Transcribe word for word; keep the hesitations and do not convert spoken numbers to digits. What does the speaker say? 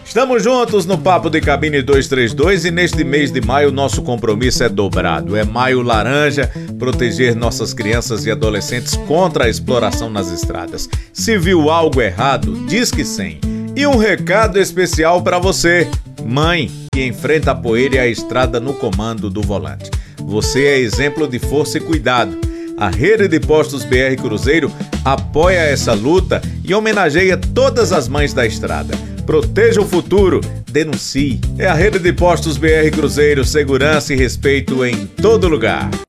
Estamos juntos no Papo de Cabine duzentos e trinta e dois e neste mês de maio nosso compromisso é dobrado. É Maio Laranja, proteger nossas crianças e adolescentes contra a exploração nas estradas. Se viu algo errado, diz que sim. E um recado especial para você, mãe, que enfrenta a poeira e a estrada no comando do volante. Você é exemplo de força e cuidado. A Rede de Postos B R Cruzeiro apoia essa luta e homenageia todas as mães da estrada. Proteja o futuro, denuncie. É a Rede de Postos B R Cruzeiro, segurança e respeito em todo lugar.